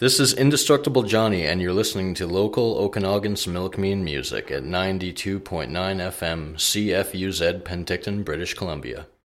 This is Indestructible Johnny, and you're listening to local Okanagan Similkameen music at 92.9 FM CFUZ Penticton, British Columbia.